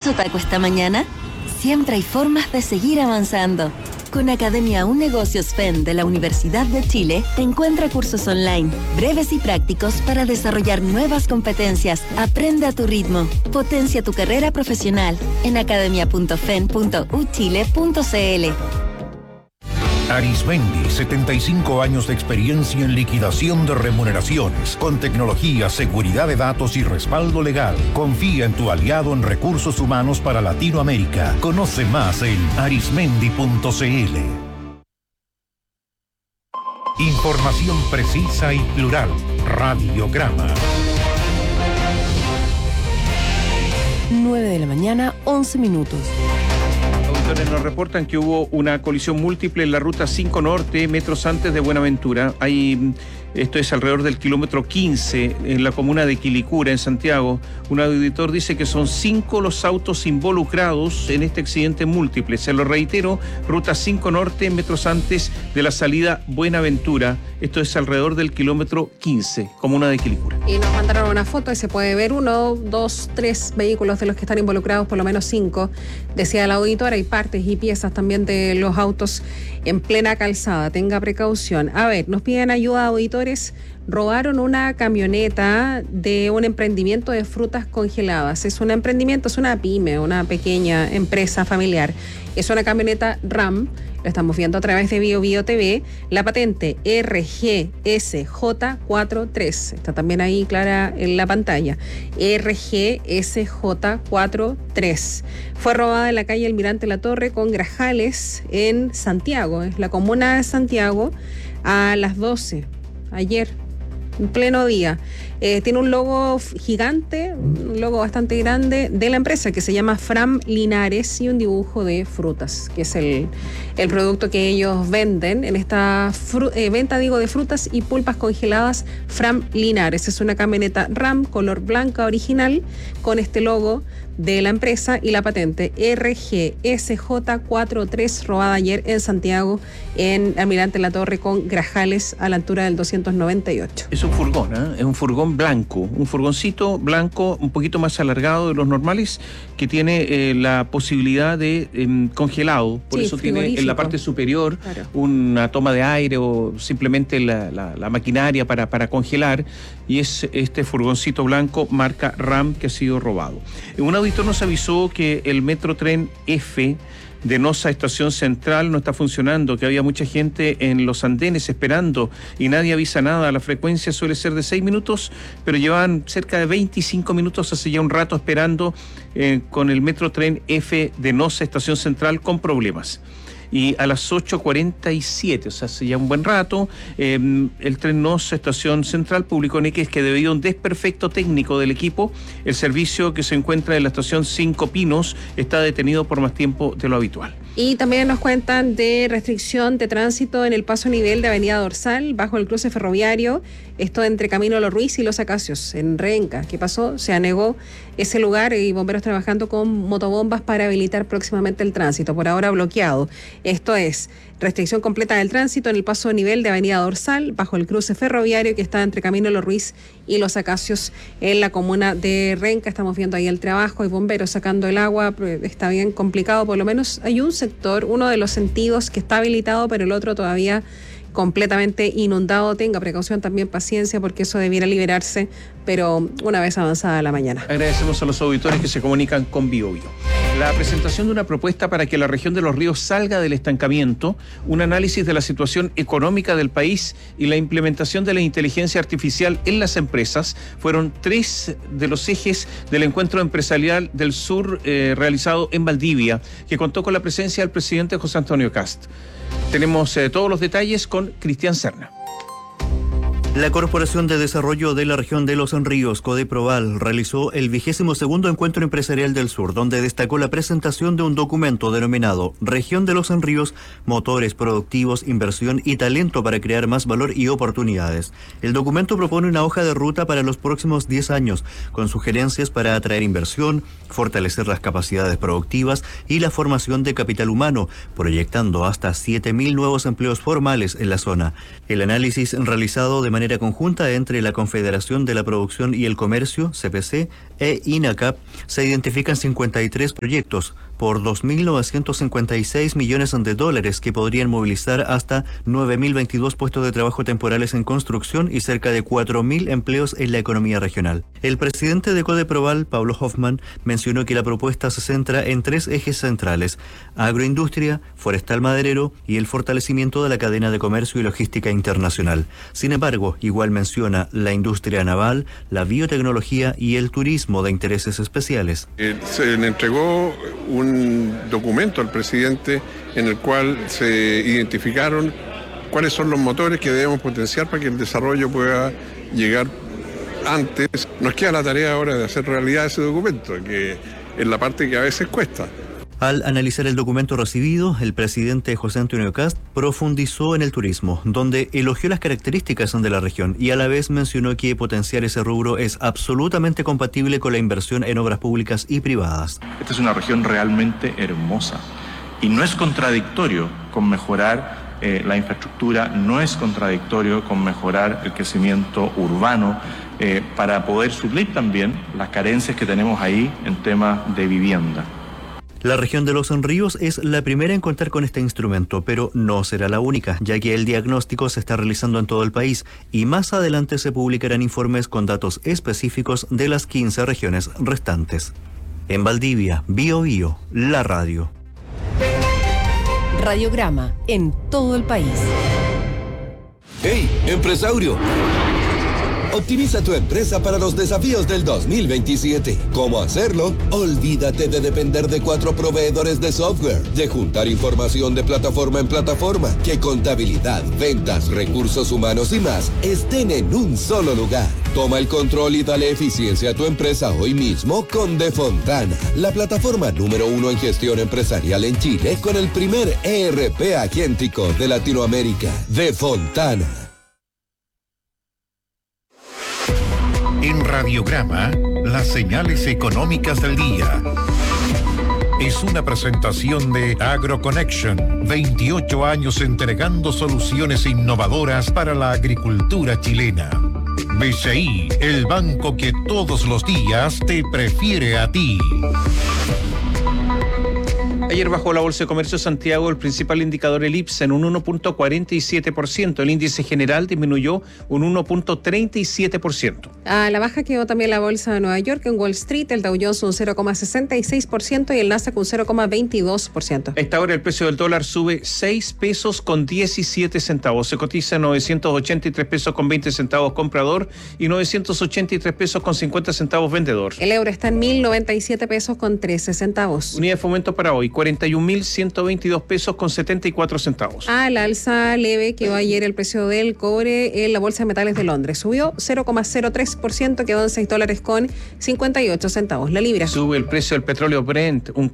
mucho taco esta mañana? Siempre hay formas de seguir avanzando. Con Academia Un Negocios FEN de la Universidad de Chile, encuentra cursos online, breves y prácticos para desarrollar nuevas competencias. Aprende a tu ritmo. Potencia tu carrera profesional en academia.fen.uchile.cl. Arismendi, 75 años de experiencia en liquidación de remuneraciones, con tecnología, seguridad de datos y respaldo legal. Confía en tu aliado en recursos humanos para Latinoamérica. Conoce más en arismendi.cl. Información precisa y plural. Radiograma. 9 de la mañana, 11 minutos. Nos reportan que hubo una colisión múltiple en la ruta 5 Norte, metros antes de Buenaventura. Esto es alrededor del kilómetro 15, en la comuna de Quilicura, en Santiago. Un auditor dice que son 5 los autos involucrados en este accidente múltiple. Se lo reitero, ruta 5 Norte, metros antes de la salida Buenaventura. Esto es alrededor del kilómetro 15, comuna de Quilicura. Y nos mandaron una foto y se puede ver 1, 2, 3 vehículos de los que están involucrados, por lo menos 5. Decía el auditor, hay partes y piezas también de los autos en plena calzada. Tenga precaución. A ver, nos piden ayuda, auditores. Robaron una camioneta de un emprendimiento de frutas congeladas. Es un emprendimiento, es una pyme, una pequeña empresa familiar. Es una camioneta RAM, lo estamos viendo a través de BioBio TV, la patente RGSJ43. Está también ahí clara en la pantalla. RGSJ43. Fue robada en la calle Almirante Latorre con Grajales en Santiago, es la comuna de Santiago, a las 12. Ayer, en pleno día. Tiene un logo gigante, un logo bastante grande de la empresa que se llama Fram Linares y un dibujo de frutas, que es el producto que ellos venden en esta venta, de frutas y pulpas congeladas. Fram Linares es una camioneta RAM color blanca original con este logo de la empresa y la patente RGSJ43, robada ayer en Santiago, en Almirante Latorre con Grajales, a la altura del 298. Es un furgón, es un furgón blanco, un furgoncito blanco un poquito más alargado de los normales, que tiene la posibilidad de congelado, por eso tiene en la parte superior, claro, una toma de aire o simplemente la maquinaria para congelar, y es este furgoncito blanco marca RAM que ha sido robado. Un auditor nos avisó que el Metrotren F de Nosa Estación Central no está funcionando, que había mucha gente en los andenes esperando y nadie avisa nada. La frecuencia suele ser de 6 minutos, pero llevan cerca de 25 minutos hace ya un rato esperando con el Metrotren F de Nosa Estación Central con problemas. Y a las 8:47, o sea, hace ya un buen rato, el Tren Nosa Estación Central publicó en X que debido a un desperfecto técnico del equipo, el servicio que se encuentra en la estación Cinco Pinos está detenido por más tiempo de lo habitual. Y también nos cuentan de restricción de tránsito en el paso a nivel de Avenida Dorsal, bajo el cruce ferroviario, esto entre Camino Los Ruiz y Los Acacios, en Renca. ¿Qué pasó? Se anegó ese lugar y bomberos trabajando con motobombas para habilitar próximamente el tránsito, por ahora bloqueado. Esto es restricción completa del tránsito en el paso a nivel de Avenida Dorsal, bajo el cruce ferroviario que está entre Camino Los Ruiz y Los Acacios en la comuna de Renca. Estamos viendo ahí el trabajo, hay bomberos sacando el agua, está bien complicado, por lo menos hay un sector, uno de los sentidos que está habilitado, pero el otro todavía completamente inundado. Tenga precaución, también paciencia, porque eso debiera liberarse, pero una vez avanzada la mañana. Agradecemos a los auditores que se comunican con BioBio. La presentación de una propuesta para que la región de Los Ríos salga del estancamiento, un análisis de la situación económica del país y la implementación de la inteligencia artificial en las empresas fueron 3 de los ejes del encuentro empresarial del sur realizado en Valdivia, que contó con la presencia del presidente José Antonio Kast. Tenemos todos los detalles con Cristian Serna. La Corporación de Desarrollo de la Región de Los Ríos, Codeproval, realizó el 22º Encuentro Empresarial del Sur, donde destacó la presentación de un documento denominado Región de Los Ríos, Motores Productivos, Inversión y Talento para crear más valor y oportunidades. El documento propone una hoja de ruta para los próximos 10 años, con sugerencias para atraer inversión, fortalecer las capacidades productivas y la formación de capital humano, proyectando hasta 7.000 nuevos empleos formales en la zona. El análisis realizado de manera conjunta entre la Confederación de la Producción y el Comercio, CPC, e INACAP se identifican 53 proyectos por 2.956 millones de dólares que podrían movilizar hasta 9.022 puestos de trabajo temporales en construcción y cerca de 4.000 empleos en la economía regional. El presidente de Codeproval, Pablo Hoffman, mencionó que la propuesta se centra en 3 ejes centrales: agroindustria, forestal maderero y el fortalecimiento de la cadena de comercio y logística internacional. Sin embargo, igual menciona la industria naval, la biotecnología y el turismo de intereses especiales. Se le entregó un documento al presidente en el cual se identificaron cuáles son los motores que debemos potenciar para que el desarrollo pueda llegar antes. Nos queda la tarea ahora de hacer realidad ese documento, que es la parte que a veces cuesta. Al analizar el documento recibido, el presidente José Antonio Kast profundizó en el turismo, donde elogió las características de la región y a la vez mencionó que potenciar ese rubro es absolutamente compatible con la inversión en obras públicas y privadas. Esta es una región realmente hermosa y no es contradictorio con mejorar la infraestructura, no es contradictorio con mejorar el crecimiento urbano para poder suplir también las carencias que tenemos ahí en temas de vivienda. La región de Los Ríos es la primera en contar con este instrumento, pero no será la única, ya que el diagnóstico se está realizando en todo el país y más adelante se publicarán informes con datos específicos de las 15 regiones restantes. En Valdivia, Bio Bio, la radio. Radiograma en todo el país. ¡Hey, empresario! Optimiza tu empresa para los desafíos del 2027. ¿Cómo hacerlo? Olvídate de depender de 4 proveedores de software, de juntar información de plataforma en plataforma, que contabilidad, ventas, recursos humanos y más estén en un solo lugar. Toma el control y dale eficiencia a tu empresa hoy mismo con Defontana, la plataforma número 1 en gestión empresarial en Chile con el primer ERP agéntico de Latinoamérica. Defontana. En Radiograma, las señales económicas del día. Es una presentación de AgroConnection, 28 años entregando soluciones innovadoras para la agricultura chilena. BCI, el banco que todos los días te prefiere a ti. Ayer bajó la Bolsa de Comercio de Santiago el principal indicador, el IPSA, en un 1.47%. El índice general disminuyó un 1.37%. A la baja quedó también la Bolsa de Nueva York. En Wall Street el Dow Jones un 0,66% y el Nasdaq un 0,22%. A esta hora el precio del dólar sube 6 pesos con 17 centavos. Se cotiza 983 pesos con 20 centavos comprador y 983 pesos con 50 centavos vendedor. El euro está en 1.097 pesos con 13 centavos. Unidad de fomento para hoy, 41.122 pesos con 74 centavos. Al alza leve quedó ayer el precio del cobre en la Bolsa de Metales de Londres. Subió 0,03%, quedó en $6 con 58 centavos. La libra. Sube el precio del petróleo Brent, un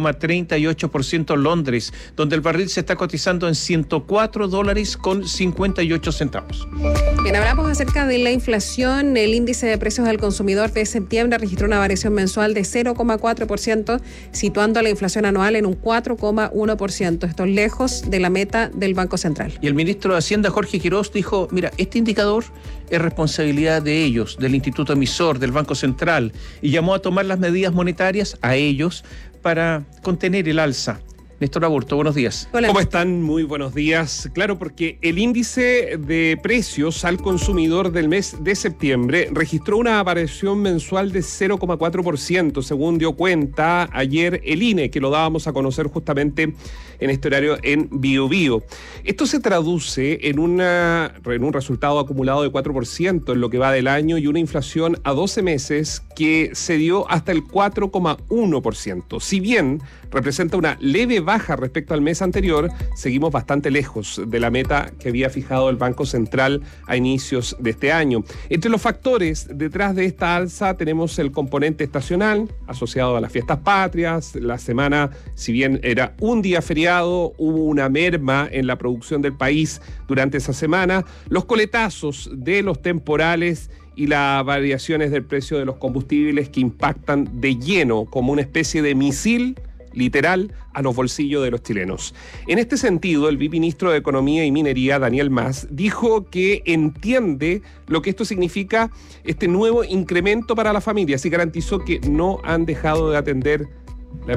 4,38% en Londres, donde el barril se está cotizando en $104 con 58 centavos. Bien, hablamos acerca de la inflación. El índice de precios al consumidor de septiembre registró una variación mensual de 0,4%, situando la inflación anual en un 4,1%. Esto es lejos de la meta del Banco Central. Y el ministro de Hacienda, Jorge Quirós, dijo, mira, este indicador es responsabilidad de ellos, del Instituto Emisor, del Banco Central, y llamó a tomar las medidas monetarias a ellos para contener el alza. Néstor Aburto, buenos días. Hola. ¿Cómo están? Muy buenos días. Claro, porque el índice de precios al consumidor del mes de septiembre registró una variación mensual de 0,4%, según dio cuenta ayer el INE, que lo dábamos a conocer justamente en este horario en Bio Bio. Esto se traduce en un resultado acumulado de 4% en lo que va del año y una inflación a 12 meses que se dio hasta el 4,1%. Si bien representa una leve baja respecto al mes anterior, seguimos bastante lejos de la meta que había fijado el Banco Central a inicios de este año. Entre los factores detrás de esta alza tenemos el componente estacional asociado a las fiestas patrias. La semana, si bien era un día feriado, hubo una merma en la producción del país durante esa semana, los coletazos de los temporales y las variaciones del precio de los combustibles que impactan de lleno como una especie de misil literal, a los bolsillos de los chilenos. En este sentido, el viceministro de Economía y Minería, Daniel Mas, dijo que entiende lo que esto significa, este nuevo incremento para las familias, y garantizó que no han dejado de atender